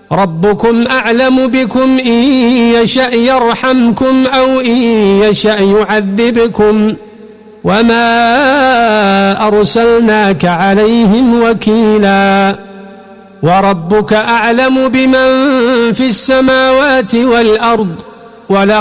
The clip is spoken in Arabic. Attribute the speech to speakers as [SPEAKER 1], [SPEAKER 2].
[SPEAKER 1] ربكم أعلم بكم إن يشأ يرحمكم أو إن يشأ يعذبكم وما أرسلناك عليهم وكيلا وربك أعلم بمن في السماوات والأرض